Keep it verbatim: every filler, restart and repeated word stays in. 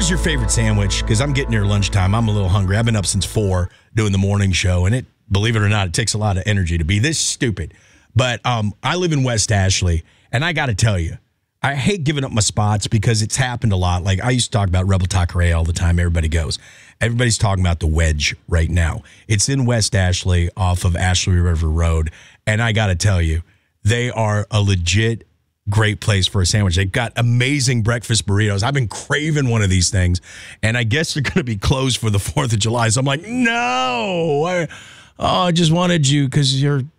Where's your favorite sandwich? Because I'm getting near lunchtime. I'm a little hungry. I've been up since four doing the morning show, and it, believe it or not, it takes a lot of energy to be this stupid. But um, I live in West Ashley, and I got to tell you, I hate giving up my spots because it's happened a lot. Like I used to talk about Rebel Taqueria all the time. Everybody goes. Everybody's talking about the Wedge right now. It's in West Ashley off of Ashley River Road, and I got to tell you, they are a legit great place for a sandwich. They've got amazing breakfast burritos. I've been craving one of these things, and I guess they're going to be closed for the fourth of July. So I'm like, no. I, oh, I just wanted you because you're